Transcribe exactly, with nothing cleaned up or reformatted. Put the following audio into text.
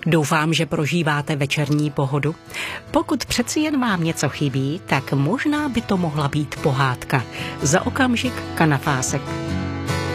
Doufám, že prožíváte večerní pohodu. Pokud přeci jen vám něco chybí, tak možná by to mohla být pohádka. Za okamžik kanafásek.